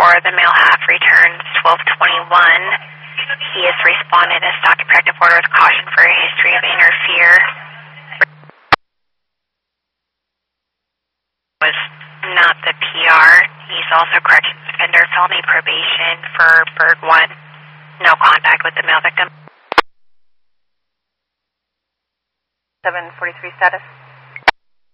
The male half returns 1221. He has responded as stock and protective order with caution for a history of inner fear. Was not the PR. He's also corrections offender, felony probation for Bird 1. No contact with the male victim. 743 status.